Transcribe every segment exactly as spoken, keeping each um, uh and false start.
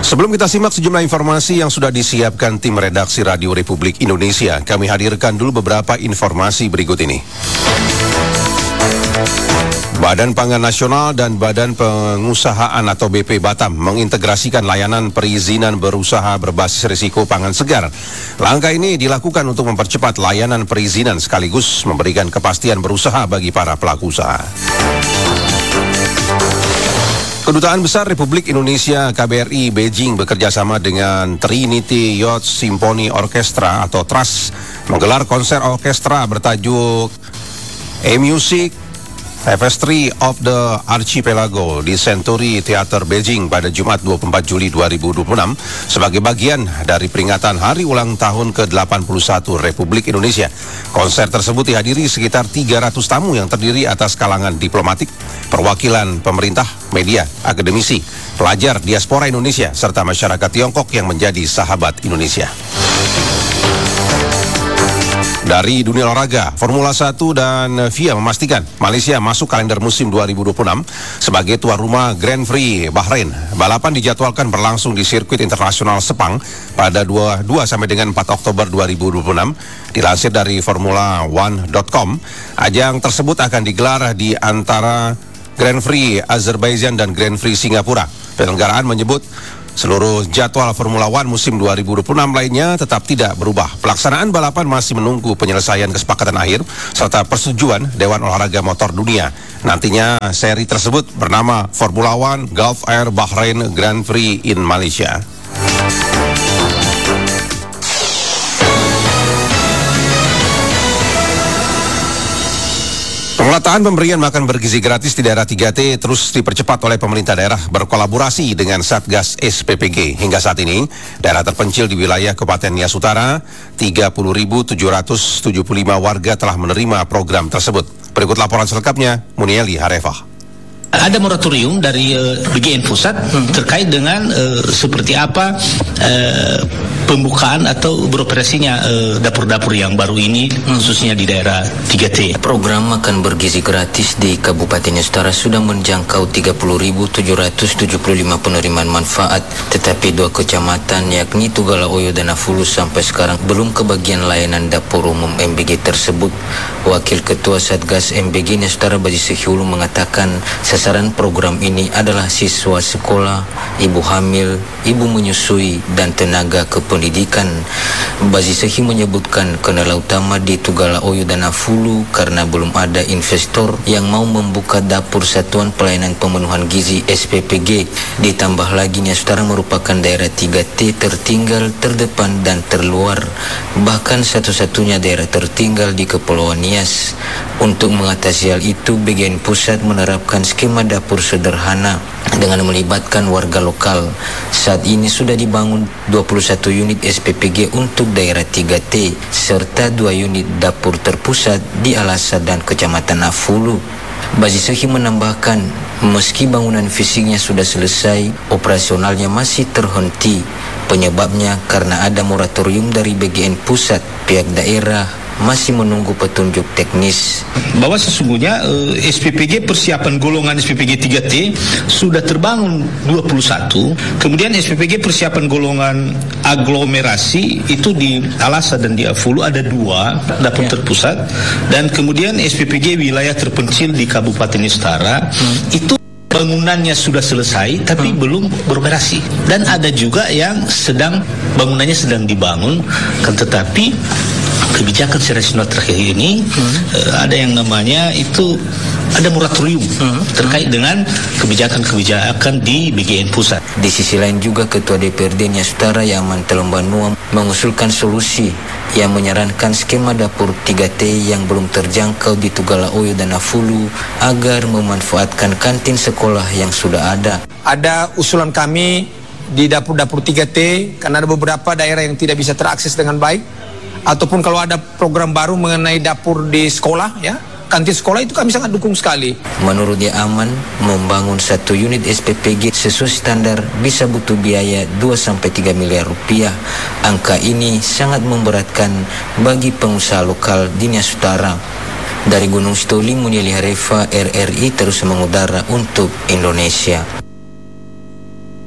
Sebelum kita simak sejumlah informasi yang sudah disiapkan tim redaksi Radio Republik Indonesia, kami hadirkan dulu beberapa informasi berikut ini. Badan Pangan Nasional dan Badan Pengusahaan atau B P Batam mengintegrasikan layanan perizinan berusaha berbasis risiko pangan segar. Langkah ini dilakukan untuk mempercepat layanan perizinan sekaligus memberikan kepastian berusaha bagi para pelaku usaha. Kedutaan Besar Republik Indonesia K B R I Beijing bekerjasama dengan Trinity Youth Symphony Orchestra atau TRAS menggelar konser orkestra bertajuk A-Music Tapestry of the Archipelago di Century Theater Beijing pada Jumat dua puluh empat Juli dua ribu dua puluh enam sebagai bagian dari peringatan Hari Ulang Tahun ke delapan puluh satu Republik Indonesia. Konser tersebut dihadiri sekitar tiga ratus tamu yang terdiri atas kalangan diplomatik, perwakilan pemerintah, media, akademisi, pelajar diaspora Indonesia, serta masyarakat Tiongkok yang menjadi sahabat Indonesia. Dari dunia olahraga, Formula satu dan F I A memastikan Malaysia masuk kalender musim dua ribu dua puluh enam sebagai tuan rumah Grand Prix Bahrain. Balapan dijadwalkan berlangsung di sirkuit internasional Sepang pada dua puluh dua sampai dengan empat Oktober dua ribu dua puluh enam. Dilansir dari Formula One dot com, ajang tersebut akan digelar di antara Grand Prix Azerbaijan dan Grand Prix Singapura. Penyelenggaraan menyebut seluruh jadwal Formula One musim dua ribu dua puluh enam lainnya tetap tidak berubah. Pelaksanaan balapan masih menunggu penyelesaian kesepakatan akhir serta persetujuan Dewan Olahraga Motor Dunia. Nantinya seri tersebut bernama Formula One Gulf Air Bahrain Grand Prix in Malaysia. Pemerataan pemberian makan bergizi gratis di daerah tiga T terus dipercepat oleh pemerintah daerah berkolaborasi dengan Satgas S P P G. Hingga saat ini, daerah terpencil di wilayah Kabupaten Nias Utara, tiga puluh ribu tujuh ratus tujuh puluh lima warga telah menerima program tersebut. Berikut laporan selengkapnya, Munieli Harefah. Ada moratorium dari uh, B G N Pusat hmm. terkait dengan uh, seperti apa uh, pembukaan atau beroperasinya uh, dapur-dapur yang baru ini hmm. khususnya di daerah tiga T. Program makan bergizi gratis di Kabupaten Nias Utara sudah menjangkau tiga puluh ribu tujuh ratus tujuh puluh lima penerimaan manfaat, tetapi dua kecamatan yakni Tugalaoyo dan Afulu sampai sekarang belum kebagian layanan dapur umum M B G tersebut. Wakil Ketua Satgas M B G Nias Utara Baji Sehulu mengatakan sasaran program ini adalah siswa sekolah, ibu hamil, ibu menyusui, dan tenaga kependidikan. Baji Sehi menyebutkan kendala utama di Tugalaoyo dan Afulu karena belum ada investor yang mau membuka dapur satuan pelayanan pemenuhan gizi S P P G. Ditambah lagi Nias Utara merupakan daerah tiga T tertinggal, terdepan, dan terluar. Bahkan satu-satunya daerah tertinggal di Kepulauan Nias. Untuk mengatasi hal itu, B G N Pusat menerapkan skema dapur sederhana dengan melibatkan warga lokal. Saat ini sudah dibangun dua puluh satu unit S P P G untuk daerah tiga T serta dua unit dapur terpusat di Alasa dan Kecamatan Afulu. Baji Sehi menambahkan, meski bangunan fisiknya sudah selesai, operasionalnya masih terhenti. Penyebabnya karena ada moratorium dari B G N Pusat. Pihak daerah masih menunggu petunjuk teknis. Bahwa sesungguhnya eh, S P P G persiapan golongan S P P G tiga T sudah terbangun dua puluh satu. Kemudian S P P G persiapan golongan aglomerasi itu di Alasa dan di Afulu ada dua dapur ya. terpusat, dan kemudian S P P G wilayah terpencil di Kabupaten Nias Utara hmm. itu bangunannya sudah selesai tapi hmm. belum beroperasi, dan ada juga yang sedang bangunannya sedang dibangun kan, tetapi kebijakan secara nasional terakhir ini hmm. uh, ada yang namanya itu ada moratorium hmm. terkait dengan kebijakan-kebijakan di B G N Pusat. Di sisi lain juga Ketua D P R D Nias Utara Yaman Telembanua mengusulkan solusi yang menyarankan skema dapur tiga T yang belum terjangkau di Tugalaoyo dan Afulu agar memanfaatkan kantin sekolah yang sudah ada. Ada usulan kami di dapur-dapur tiga T karena ada beberapa daerah yang tidak bisa terakses dengan baik, ataupun kalau ada program baru mengenai dapur di sekolah, ya, kantin sekolah, itu kami sangat dukung sekali. Menurutnya Aman, membangun satu unit S P P G sesuai standar bisa butuh biaya dua sampai tiga miliar rupiah. Angka ini sangat memberatkan bagi pengusaha lokal di Nias Utara. Dari Gunung Sitoli, Munieli Harefa, R R I terus mengudara untuk Indonesia. Kita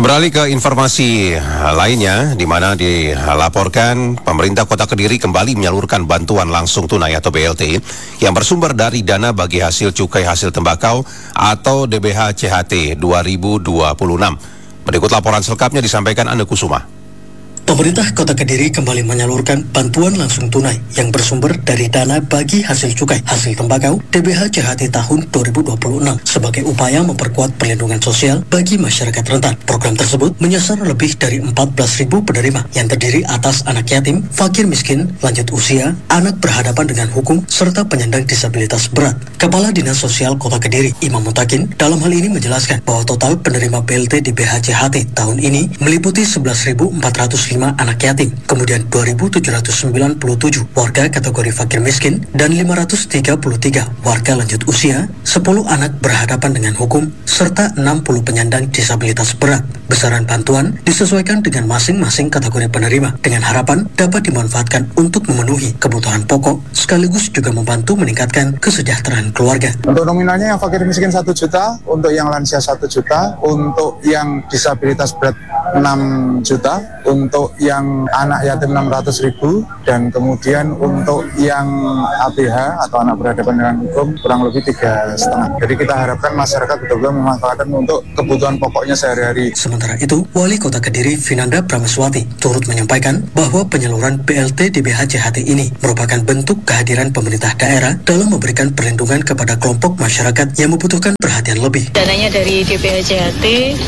Beralih ke informasi lainnya, di mana dilaporkan pemerintah Kota Kediri kembali menyalurkan bantuan langsung tunai atau B L T yang bersumber dari dana bagi hasil cukai hasil tembakau atau D B H C H T dua ribu dua puluh enam. Berikut laporan selengkapnya disampaikan Anda Kusuma. Pemerintah Kota Kediri kembali menyalurkan bantuan langsung tunai yang bersumber dari dana bagi hasil cukai hasil tembakau D B H C H T tahun dua ribu dua puluh enam sebagai upaya memperkuat perlindungan sosial bagi masyarakat rentan. Program tersebut menyasar lebih dari empat belas ribu penerima yang terdiri atas anak yatim, fakir miskin, lanjut usia, anak berhadapan dengan hukum, serta penyandang disabilitas berat. Kepala Dinas Sosial Kota Kediri, Imam Mutakin, dalam hal ini menjelaskan bahwa total penerima B L T D B H C H T tahun ini meliputi sebelas ribu empat ratus lima anak yatim, kemudian dua ribu tujuh ratus sembilan puluh tujuh warga kategori fakir miskin, dan lima ratus tiga puluh tiga warga lanjut usia, sepuluh anak berhadapan dengan hukum, serta enam puluh penyandang disabilitas berat. Besaran bantuan disesuaikan dengan masing-masing kategori penerima, dengan harapan dapat dimanfaatkan untuk memenuhi kebutuhan pokok, sekaligus juga membantu meningkatkan kesejahteraan keluarga. Untuk nominalnya yang fakir miskin satu juta, untuk yang lansia satu juta, untuk yang disabilitas berat enam juta, untuk yang anak yatim enam ratus ribu, dan kemudian untuk yang A B H atau anak berhadapan dengan hukum kurang lebih tiga setengah. Jadi kita harapkan masyarakat betul-betul memanfaatkan untuk kebutuhan pokoknya sehari-hari. Sementara itu, Wali Kota Kediri Vinanda Prameswati turut menyampaikan bahwa penyaluran B L T D B H C H T ini merupakan bentuk kehadiran pemerintah daerah dalam memberikan perlindungan kepada kelompok masyarakat yang membutuhkan perhatian lebih. Dananya dari D B H C H T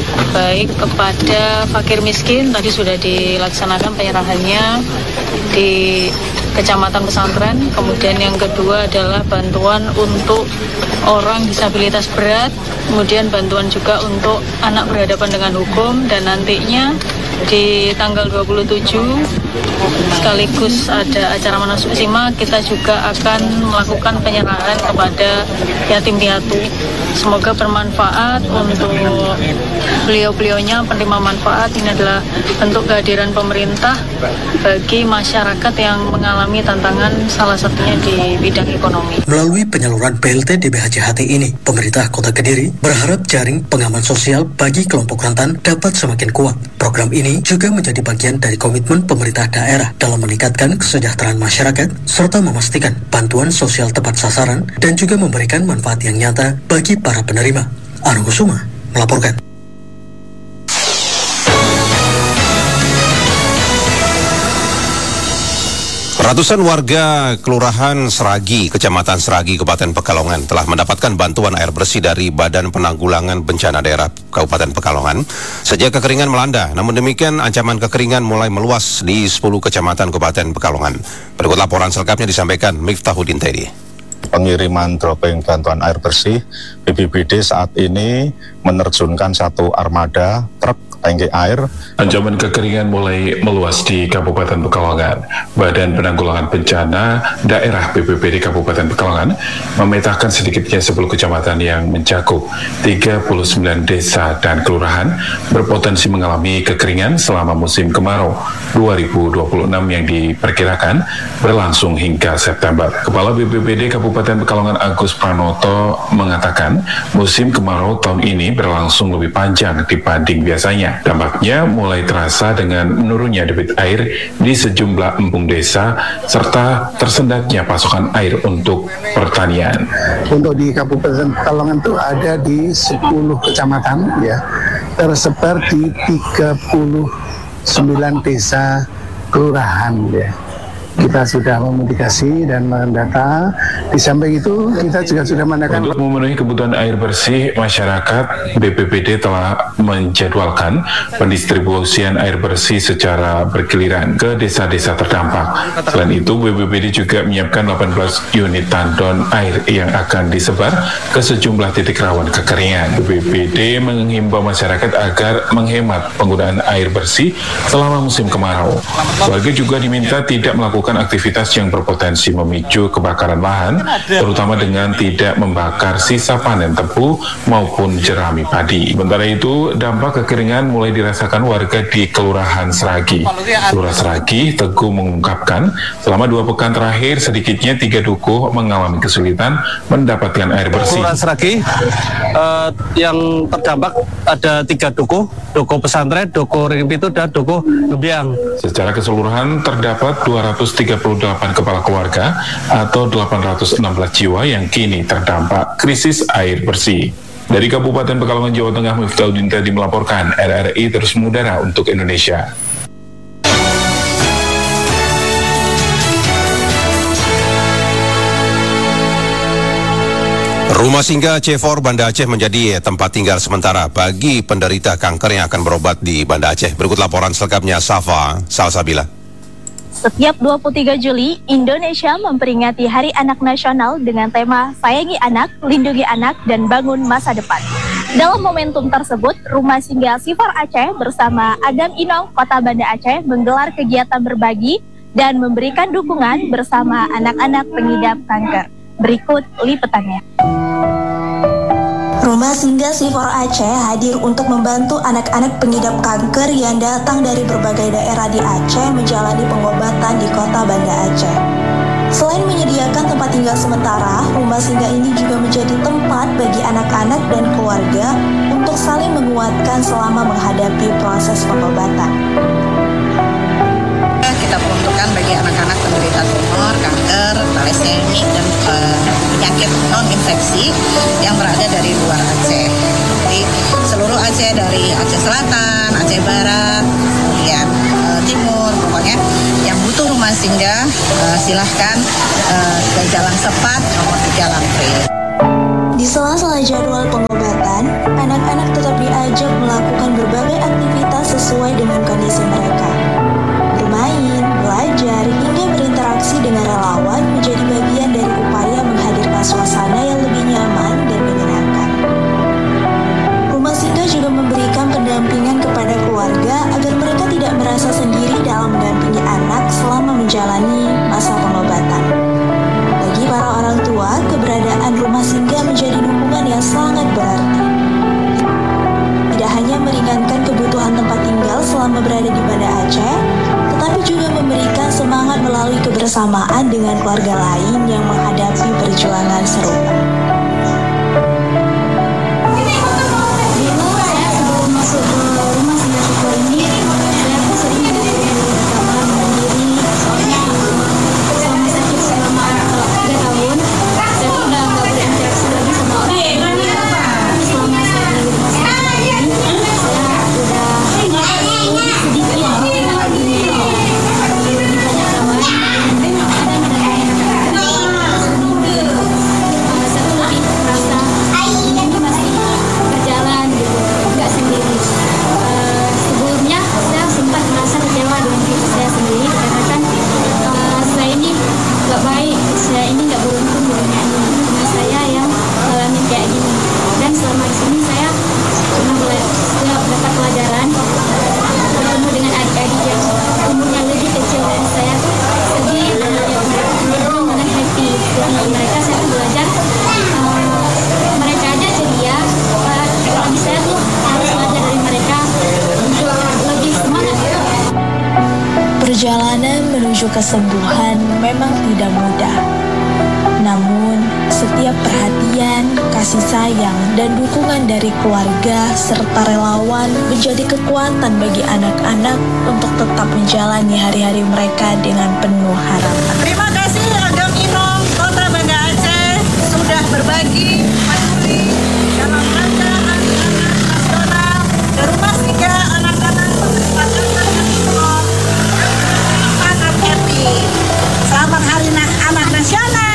baik kepada fakir miskin tadi sudah dilaksanakan penyerahannya di Kecamatan Pesantren. Kemudian yang kedua adalah bantuan untuk orang disabilitas berat, kemudian bantuan juga untuk anak berhadapan dengan hukum, dan nantinya di tanggal dua puluh tujuh sekaligus ada acara manasik sima, kita juga akan melakukan penyerahan kepada yatim piatu. Semoga bermanfaat untuk beliau-beliaunya, penerima manfaat. Ini adalah bentuk kehadiran pemerintah bagi masyarakat yang mengalami tantangan, salah satunya di bidang ekonomi. Melalui penyaluran B L T D B H C H T ini, pemerintah Kota Kediri berharap jaring pengaman sosial bagi kelompok rentan dapat semakin kuat. Program ini juga menjadi bagian dari komitmen pemerintah daerah dalam meningkatkan kesejahteraan masyarakat, serta memastikan bantuan sosial tepat sasaran dan juga memberikan manfaat yang nyata bagi para penerima. Anu Kusuma melaporkan. Ratusan warga Kelurahan Seragi, Kecamatan Seragi, Kabupaten Pekalongan telah mendapatkan bantuan air bersih dari Badan Penanggulangan Bencana Daerah Kabupaten Pekalongan sejak kekeringan melanda. Namun demikian, ancaman kekeringan mulai meluas di sepuluh kecamatan Kabupaten Pekalongan. Berikut laporan selengkapnya disampaikan Miftahuddin Teddy. Pengiriman dropping bantuan air bersih, B P B D saat ini menerjunkan satu armada truk tangki air. Ancaman kekeringan mulai meluas di Kabupaten Pekalongan. Badan Penanggulangan Bencana Daerah B P B D Kabupaten Pekalongan memetakan sedikitnya sepuluh kecamatan yang mencakup tiga puluh sembilan desa dan kelurahan berpotensi mengalami kekeringan selama musim kemarau dua ribu dua puluh enam yang diperkirakan berlangsung hingga September. Kepala B P B D Kabupaten Pekalongan Agus Pranoto mengatakan musim kemarau tahun ini berlangsung lebih panjang dibanding biasanya. Dampaknya mulai terasa dengan menurunnya debit air di sejumlah embung desa serta tersendatnya pasokan air untuk pertanian. Untuk di Kabupaten Pekalongan itu ada di sepuluh kecamatan ya, tersebar di tiga puluh sembilan desa kelurahan ya. Kita sudah memitigasi dan mendata. Di samping itu kita juga sudah menandakan. Untuk memenuhi kebutuhan air bersih masyarakat, B P B D telah menjadwalkan pendistribusian air bersih secara bergiliran ke desa-desa terdampak. Selain itu, B P B D juga menyiapkan delapan belas unit tandon air yang akan disebar ke sejumlah titik rawan kekeringan. B P B D menghimbau masyarakat agar menghemat penggunaan air bersih selama musim kemarau. Warga juga diminta tidak melakukan melakukan aktivitas yang berpotensi memicu kebakaran lahan, terutama dengan tidak membakar sisa panen tebu maupun jerami padi. Sementara itu, dampak kekeringan mulai dirasakan warga di Kelurahan Seragi. Lurah Seragi, Teguh mengungkapkan, selama dua pekan terakhir sedikitnya tiga dukuh mengalami kesulitan mendapatkan air bersih. Kelurahan Seragi uh, yang terdampak ada tiga dukuh, dukuh pesantren, dukuh Ring Pitu, dan dukuh Gebiang. Secara keseluruhan terdapat dua ratus tiga puluh delapan kepala keluarga atau delapan ratus enam belas jiwa yang kini terdampak krisis air bersih. Dari Kabupaten Pekalongan, Jawa Tengah, Miftahudin Tadi melaporkan, R R I terus mengudara untuk Indonesia. Rumah singgah C empat Banda Aceh menjadi tempat tinggal sementara bagi penderita kanker yang akan berobat di Banda Aceh. Berikut laporan selengkapnya Safa Salsabila. Setiap dua puluh tiga Juli, Indonesia memperingati Hari Anak Nasional dengan tema Sayangi Anak, Lindungi Anak, dan Bangun Masa Depan. Dalam momentum tersebut, Rumah Singgah C empat Aceh bersama Agam Inong Kota Banda Aceh menggelar kegiatan berbagi dan memberikan dukungan bersama anak-anak pengidap kanker. Berikut liputannya. Rumah Singgah C empat Aceh hadir untuk membantu anak-anak pengidap kanker yang datang dari berbagai daerah di Aceh menjalani pengobatan di Kota Banda Aceh. Selain menyediakan tempat tinggal sementara, rumah singgah ini juga menjadi tempat bagi anak-anak dan keluarga untuk saling menguatkan selama menghadapi proses pengobatan. Kita peruntukkan bagi anak-anak penderita tumor, kanker, thalassemia, dan uh, penyakit non-infeksi yang berada dari luar Aceh. Jadi seluruh Aceh, dari Aceh Selatan, Aceh Barat, kemudian uh, Timur, pokoknya yang butuh rumah singgah uh, silahkan uh, ke Jalan Sepat nomor tiga Lampri. Di sela-sela jadwal pengobatan, anak-anak tetap diajak melakukan berbagai aktivitas sesuai dengan kondisi mereka. Bermain, belajar, hingga berinteraksi dengan relawan menjadi bagian dari upaya menghadirkan suasana yang lebih nyaman dan menyenangkan. Rumah singgah juga memberikan pendampingan kepada keluarga agar mereka tidak merasa sendiri dalam mendampingi anak selama menjalani masa pengobatan. Bagi para orang tua, keberadaan rumah singgah menjadi dukungan yang sangat berarti. Tidak hanya meringankan kebutuhan tempat tinggal selama berada di Banda Aceh, tetapi juga memberikan semangat melalui kebersamaan dengan keluarga lain yang menghadapi perjuangan serupa. Sebelum masuk ke rumah singgah syukur ini, saya pun sering menjadi pertama mandiri, soalnya selama sakit selama tiga tahun, saya pun udah nggak berinteraksi lagi sama orang lain. Selama saya di rumah singgah ini, saya udah sedikit Perjalanan menuju kesembuhan memang tidak mudah. Namun, setiap perhatian, kasih sayang, dan dukungan dari keluarga serta relawan menjadi kekuatan bagi anak-anak untuk tetap menjalani hari-hari mereka dengan penuh harapan. Terima kasih Agam Inong Kota Banda Aceh sudah berbagi peduli dalam rangka Hari Anak Nasional ke rumah singgah anak-anak penderita kanker dan tumor. Sangat happy. Selamat Hari Anak Nasional.